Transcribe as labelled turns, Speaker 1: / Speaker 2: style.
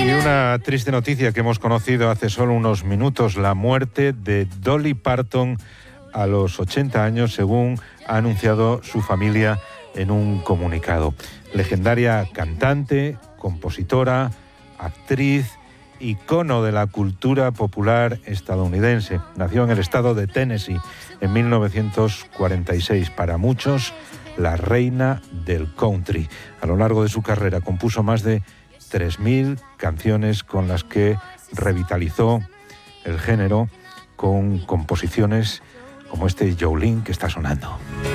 Speaker 1: Y una triste noticia que hemos conocido hace solo unos minutos, la muerte de Dolly Parton a los 80 años, según ha anunciado su familia en un comunicado. Legendaria cantante, compositora, actriz, icono de la cultura popular estadounidense. Nació en el estado de Tennessee en 1946. Para muchos, la reina del country. A lo largo de su carrera compuso más de 3.000 canciones con las que revitalizó el género con composiciones como este Jolene que está sonando.